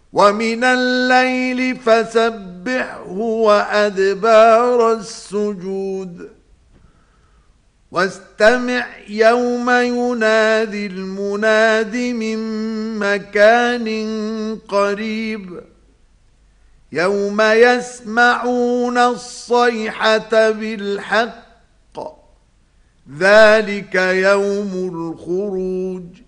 ومن الليل فسبحه وأدبار السجود واستمع يوم ينادي المناد من مكان قريب يوم يسمعون الصيحة بالحق ذلك يوم الخروج